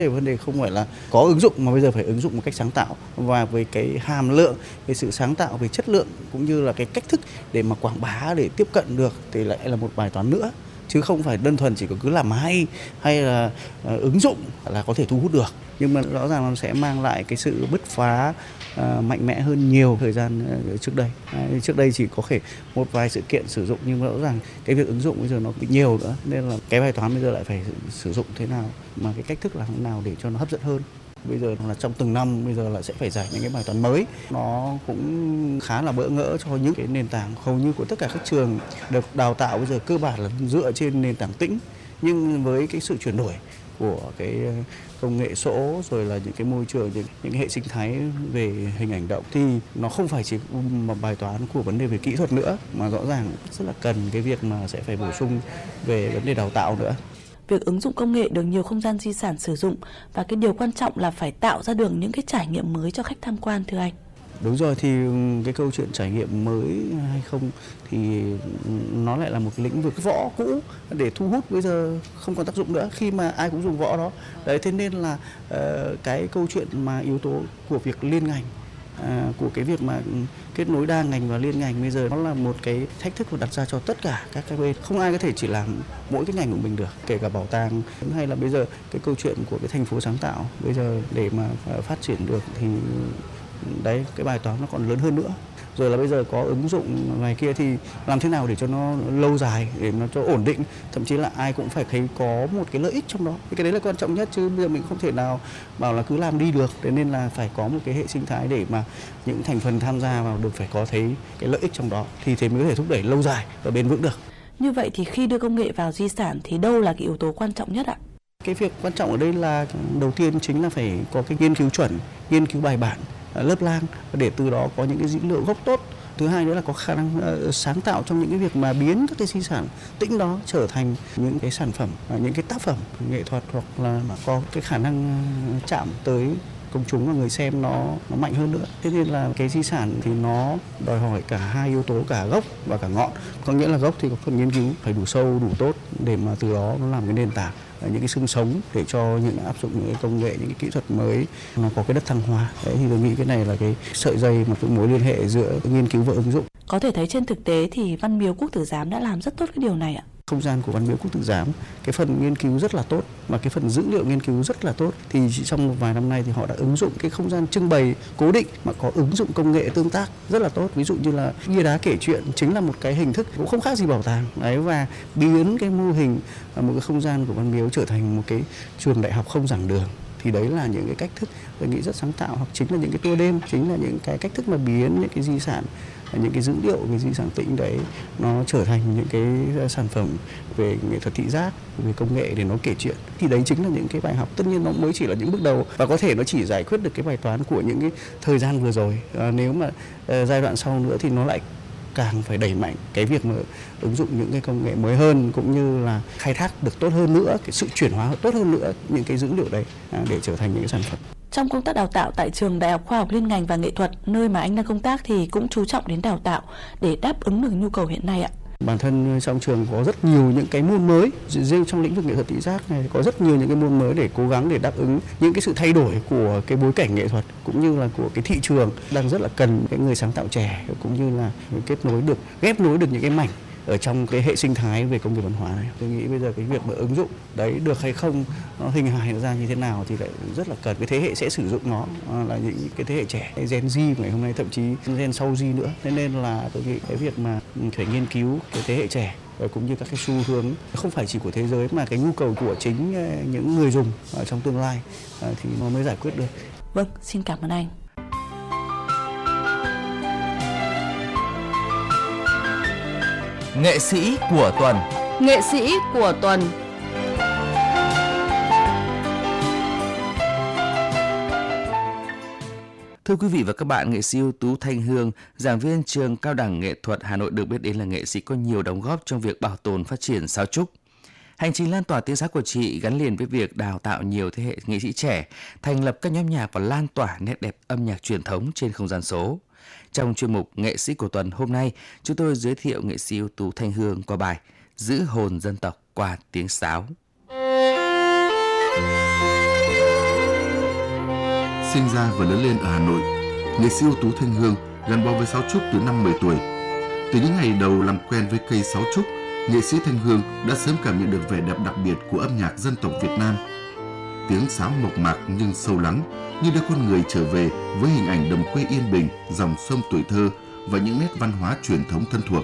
Vấn đề không phải là có ứng dụng mà bây giờ phải ứng dụng một cách sáng tạo, và với cái hàm lượng, cái sự sáng tạo về chất lượng cũng như là cái cách thức để mà quảng bá để tiếp cận được thì lại là một bài toán nữa, chứ không phải đơn thuần chỉ có cứ làm hay là ứng dụng là có thể thu hút được. Nhưng mà rõ ràng nó sẽ mang lại cái sự bứt phá mạnh mẽ hơn nhiều thời gian trước đây. Trước đây chỉ có thể một vài sự kiện sử dụng, nhưng rõ ràng cái việc ứng dụng bây giờ nó bị nhiều nữa, nên là cái bài toán bây giờ lại phải sử dụng thế nào, mà cái cách thức làm thế nào để cho nó hấp dẫn hơn. Bây giờ là trong từng năm bây giờ là sẽ phải giải những cái bài toán mới, nó cũng khá là bỡ ngỡ cho những cái nền tảng hầu như của tất cả các trường được đào tạo bây giờ cơ bản là dựa trên nền tảng tĩnh. Nhưng với cái sự chuyển đổi của cái công nghệ số rồi là những cái môi trường, những cái hệ sinh thái về hình ảnh động thì nó không phải chỉ một bài toán của vấn đề về kỹ thuật nữa, mà rõ ràng rất là cần cái việc mà sẽ phải bổ sung về vấn đề đào tạo nữa. Việc ứng dụng công nghệ được nhiều không gian di sản sử dụng, và cái điều quan trọng là phải tạo ra được những cái trải nghiệm mới cho khách tham quan, thưa anh. Đúng rồi, thì cái câu chuyện trải nghiệm mới hay không thì nó lại là một cái lĩnh vực võ cũ để thu hút bây giờ không còn tác dụng nữa khi mà ai cũng dùng võ đó. Đấy, thế nên là cái câu chuyện mà yếu tố của việc liên ngành, của cái việc mà kết nối đa ngành và liên ngành bây giờ nó là một cái thách thức đặt ra cho tất cả các bên. Không ai có thể chỉ làm mỗi cái ngành của mình được, kể cả bảo tàng hay là bây giờ cái câu chuyện của cái thành phố sáng tạo bây giờ để mà phát triển được thì đấy, cái bài toán nó còn lớn hơn nữa. Rồi là bây giờ có ứng dụng ngoài kia thì làm thế nào để cho nó lâu dài, để nó cho ổn định, thậm chí là ai cũng phải thấy có một cái lợi ích trong đó. Cái đấy là quan trọng nhất, chứ bây giờ mình không thể nào bảo là cứ làm đi được. Thế nên là phải có một cái hệ sinh thái để mà những thành phần tham gia vào được phải có thấy cái lợi ích trong đó, thì thế mới có thể thúc đẩy lâu dài và bền vững được. Như vậy thì khi đưa công nghệ vào di sản thì đâu là cái yếu tố quan trọng nhất ạ? Cái việc quan trọng ở đây là đầu tiên chính là phải có cái nghiên cứu chuẩn, nghiên cứu bài bản, lớp lang để từ đó có những cái dữ liệu gốc tốt. Thứ hai nữa là có khả năng sáng tạo trong những cái việc mà biến các cái di sản tĩnh đó trở thành những cái sản phẩm, những cái tác phẩm nghệ thuật, hoặc là có cái khả năng chạm tới công chúng và người xem nó mạnh hơn nữa. Thế nên là cái di sản thì nó đòi hỏi cả hai yếu tố, cả gốc và cả ngọn. Có nghĩa là gốc thì có phần nghiên cứu phải đủ sâu, đủ tốt để mà từ đó nó làm cái nền tảng, những cái xương sống để cho những áp dụng những cái công nghệ, những cái kỹ thuật mới nó có cái đất thăng hoa. Đấy, thì tôi nghĩ cái này là cái sợi dây mà cái mối liên hệ giữa nghiên cứu và ứng dụng. Có thể thấy trên thực tế thì Văn miếu Quốc tử giám đã làm rất tốt cái điều này ạ. Không gian của Văn miếu Quốc tử giám, cái phần nghiên cứu rất là tốt và cái phần dữ liệu nghiên cứu rất là tốt. Thì trong một vài năm nay thì họ đã ứng dụng cái không gian trưng bày cố định mà có ứng dụng công nghệ tương tác rất là tốt. Ví dụ như là bia đá kể chuyện chính là một cái hình thức cũng không khác gì bảo tàng. Đấy, và biến cái mô hình một cái không gian của Văn miếu trở thành một cái trường đại học không giảng đường. Thì đấy là những cái cách thức tôi nghĩ rất sáng tạo, hoặc chính là những cái tour đêm, chính là những cái cách thức mà biến những cái di sản, những cái dữ liệu về di sản tĩnh đấy nó trở thành những cái sản phẩm về nghệ thuật thị giác, về công nghệ để nó kể chuyện. Thì đấy chính là những cái bài học, tất nhiên nó mới chỉ là những bước đầu và có thể nó chỉ giải quyết được cái bài toán của những cái thời gian vừa rồi. Nếu mà giai đoạn sau nữa thì nó lại càng phải đẩy mạnh cái việc mà ứng dụng những cái công nghệ mới hơn, cũng như là khai thác được tốt hơn nữa, cái sự chuyển hóa tốt hơn nữa những cái dữ liệu đấy để trở thành những cái sản phẩm. Trong công tác đào tạo tại trường Đại học Khoa học Liên ngành và Nghệ thuật, nơi mà anh đang công tác, thì cũng chú trọng đến đào tạo để đáp ứng được nhu cầu hiện nay ạ. Bản thân trong trường có rất nhiều những cái môn mới, riêng trong lĩnh vực nghệ thuật thị giác này có rất nhiều những cái môn mới để cố gắng để đáp ứng những cái sự thay đổi của cái bối cảnh nghệ thuật cũng như là của cái thị trường, đang rất là cần cái người sáng tạo trẻ, cũng như là ghép nối được những cái mảnh ở trong cái hệ sinh thái về công nghiệp văn hóa này. Tôi nghĩ bây giờ cái việc mà ứng dụng đấy được hay không, nó hình hài nó ra như thế nào thì lại rất là cần cái thế hệ sẽ sử dụng nó là những cái thế hệ trẻ, Gen Z ngày hôm nay, thậm chí Gen sau Z nữa. Thế nên là tôi nghĩ cái việc mà phải nghiên cứu cái thế hệ trẻ cũng như các cái xu hướng không phải chỉ của thế giới mà cái nhu cầu của chính những người dùng trong tương lai thì nó mới giải quyết được. Vâng, xin cảm ơn anh. Nghệ sĩ của tuần. Nghệ sĩ của tuần. Thưa quý vị và các bạn, nghệ sĩ ưu tú Thanh Hương, giảng viên trường Cao đẳng Nghệ thuật Hà Nội, được biết đến là nghệ sĩ có nhiều đóng góp trong việc bảo tồn phát triển sáo trúc. Hành trình lan tỏa tiếng sáo của chị gắn liền với việc đào tạo nhiều thế hệ nghệ sĩ trẻ, thành lập các nhóm nhạc và lan tỏa nét đẹp âm nhạc truyền thống trên không gian số. Trong chuyên mục Nghệ sĩ của tuần hôm nay, chúng tôi giới thiệu nghệ sĩ ưu tú Thanh Hương qua bài Giữ hồn dân tộc qua tiếng sáo. Sinh ra và lớn lên ở Hà Nội, nghệ sĩ ưu tú Thanh Hương gắn bó với sáo trúc từ năm 10 tuổi. Từ những ngày đầu làm quen với cây sáo trúc, nghệ sĩ Thanh Hương đã sớm cảm nhận được vẻ đẹp đặc biệt của âm nhạc dân tộc Việt Nam. Tiếng sáo mộc mạc nhưng sâu lắng, như đưa con người trở về với hình ảnh đồng quê yên bình, dòng sông tuổi thơ và những nét văn hóa truyền thống thân thuộc.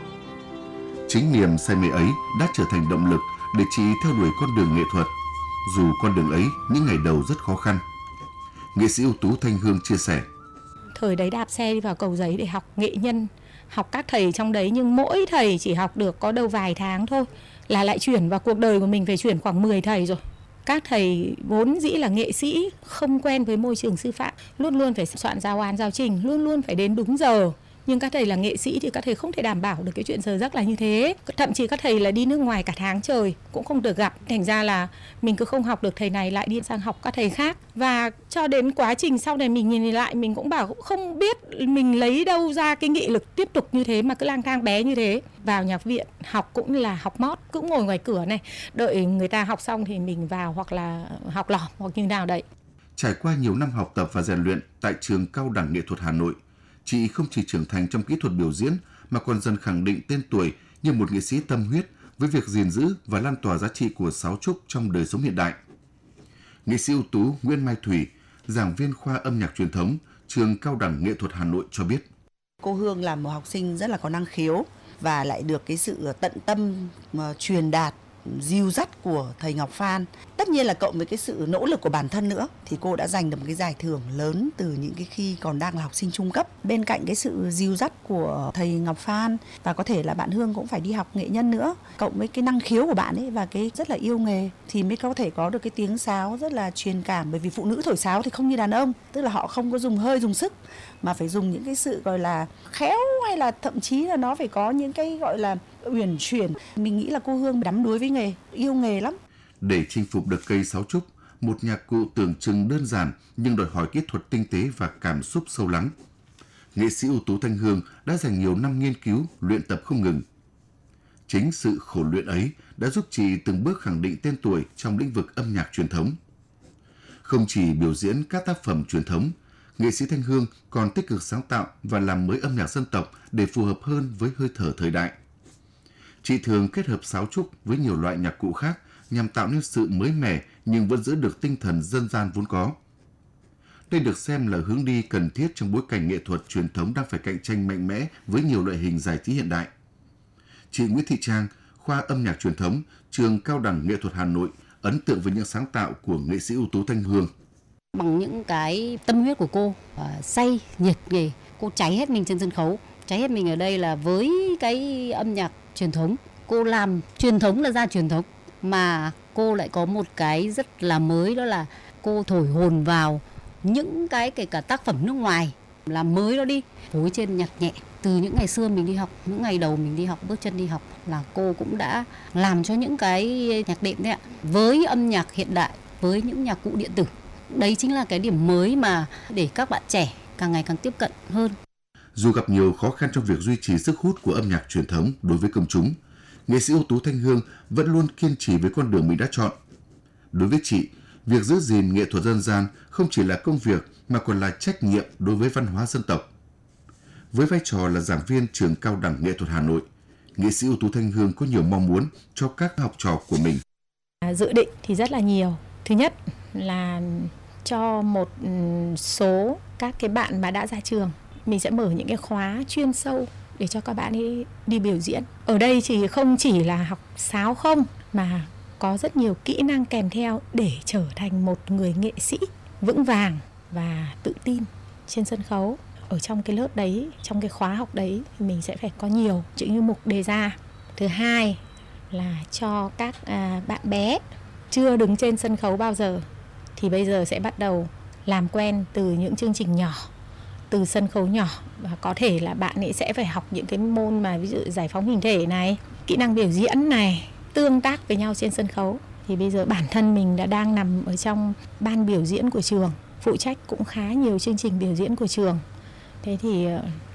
Chính niềm say mê ấy đã trở thành động lực để chị theo đuổi con đường nghệ thuật, dù con đường ấy những ngày đầu rất khó khăn. Nghệ sĩ ưu tú Thanh Hương chia sẻ: Thời đấy đạp xe đi vào Cầu Giấy để học nghệ nhân, học các thầy trong đấy, nhưng mỗi thầy chỉ học được có đâu vài tháng thôi là lại chuyển vào cuộc đời của mình, phải chuyển khoảng 10 thầy rồi. Các thầy vốn dĩ là nghệ sĩ, không quen với môi trường sư phạm, luôn luôn phải soạn giáo án giáo trình, luôn luôn phải đến đúng giờ. Nhưng các thầy là nghệ sĩ thì các thầy không thể đảm bảo được cái chuyện giờ giấc là như thế. Thậm chí các thầy là đi nước ngoài cả tháng trời cũng không được gặp. Thành ra là mình cứ không học được thầy này lại đi sang học các thầy khác. Và cho đến quá trình sau này mình nhìn lại mình cũng bảo không biết mình lấy đâu ra cái nghị lực tiếp tục như thế mà cứ lang thang bé như thế. Vào nhạc viện học cũng là học mót, cũng ngồi ngoài cửa này, đợi người ta học xong thì mình vào hoặc là học lỏm hoặc như nào đấy. Trải qua nhiều năm học tập và rèn luyện tại trường Cao đẳng Nghệ thuật Hà Nội, chị không chỉ trưởng thành trong kỹ thuật biểu diễn mà còn dần khẳng định tên tuổi như một nghệ sĩ tâm huyết với việc gìn giữ và lan tỏa giá trị của sáo trúc trong đời sống hiện đại. Nghệ sĩ ưu tú Nguyễn Mai Thủy, giảng viên khoa âm nhạc truyền thống, trường Cao đẳng Nghệ thuật Hà Nội cho biết: Cô Hương là một học sinh rất là có năng khiếu và lại được cái sự tận tâm truyền đạt, dìu dắt của thầy Ngọc Phan. Tất nhiên là cộng với cái sự nỗ lực của bản thân nữa thì cô đã giành được một cái giải thưởng lớn từ những cái khi còn đang là học sinh trung cấp. Bên cạnh cái sự dìu dắt của thầy Ngọc Phan và có thể là bạn Hương cũng phải đi học nghệ nhân nữa, cộng với cái năng khiếu của bạn ấy và cái rất là yêu nghề thì mới có thể có được cái tiếng sáo rất là truyền cảm. Bởi vì phụ nữ thổi sáo thì không như đàn ông, tức là họ không có dùng hơi dùng sức mà phải dùng những cái sự gọi là khéo, hay là thậm chí là nó phải có những cái gọi là uyển chuyển. Mình nghĩ là cô Hương đắm đuối với nghề, yêu nghề lắm. Để chinh phục được cây sáo trúc, một nhạc cụ tưởng chừng đơn giản nhưng đòi hỏi kỹ thuật tinh tế và cảm xúc sâu lắng. Nghệ sĩ ưu tú Thanh Hương đã dành nhiều năm nghiên cứu, luyện tập không ngừng. Chính sự khổ luyện ấy đã giúp chị từng bước khẳng định tên tuổi trong lĩnh vực âm nhạc truyền thống. Không chỉ biểu diễn các tác phẩm truyền thống, nghệ sĩ Thanh Hương còn tích cực sáng tạo và làm mới âm nhạc dân tộc để phù hợp hơn với hơi thở thời đại. Chị thường kết hợp sáo trúc với nhiều loại nhạc cụ khác nhằm tạo nên sự mới mẻ nhưng vẫn giữ được tinh thần dân gian vốn có. Đây được xem là hướng đi cần thiết trong bối cảnh nghệ thuật truyền thống đang phải cạnh tranh mạnh mẽ với nhiều loại hình giải trí hiện đại. Chị Nguyễn Thị Trang, khoa âm nhạc truyền thống, trường Cao đẳng Nghệ thuật Hà Nội, ấn tượng với những sáng tạo của nghệ sĩ ưu tú Thanh Hương. Bằng những cái tâm huyết của cô, say, nhiệt nghề, cô cháy hết mình trên sân khấu. Cháy hết mình ở đây là với cái âm nhạc truyền thống. Cô làm truyền thống là ra truyền thống, mà cô lại có một cái rất là mới, đó là cô thổi hồn vào những cái kể cả tác phẩm nước ngoài, làm mới đó đi, phối trên nhạc nhẹ. Từ những ngày xưa mình đi học, những ngày đầu mình đi học, bước chân đi học là cô cũng đã làm cho những cái nhạc đệm đấy ạ. Với âm nhạc hiện đại, với những nhạc cụ điện tử. Đấy chính là cái điểm mới mà để các bạn trẻ càng ngày càng tiếp cận hơn. Dù gặp nhiều khó khăn trong việc duy trì sức hút của âm nhạc truyền thống đối với công chúng, nghệ sĩ ưu tú Thanh Hương vẫn luôn kiên trì với con đường mình đã chọn. Đối với chị, việc giữ gìn nghệ thuật dân gian không chỉ là công việc mà còn là trách nhiệm đối với văn hóa dân tộc. Với vai trò là giảng viên trường Cao đẳng Nghệ thuật Hà Nội, nghệ sĩ ưu tú Thanh Hương có nhiều mong muốn cho các học trò của mình. Dự định thì rất là nhiều. Thứ nhất là cho một số các cái bạn mà đã ra trường, mình sẽ mở những cái khóa chuyên sâu để cho các bạn ấy đi biểu diễn. Ở đây thì không chỉ là học sáo không, mà có rất nhiều kỹ năng kèm theo để trở thành một người nghệ sĩ vững vàng và tự tin trên sân khấu. Ở trong cái lớp đấy, trong cái khóa học đấy thì mình sẽ phải có nhiều những mục đề ra. Thứ hai là cho các bạn bé chưa đứng trên sân khấu bao giờ thì bây giờ sẽ bắt đầu làm quen từ những chương trình nhỏ, từ sân khấu nhỏ, và có thể là bạn ấy sẽ phải học những cái môn mà ví dụ giải phóng hình thể này, kỹ năng biểu diễn này, tương tác với nhau trên sân khấu. Thì bây giờ bản thân mình đã đang nằm ở trong ban biểu diễn của trường, phụ trách cũng khá nhiều chương trình biểu diễn của trường. Thế thì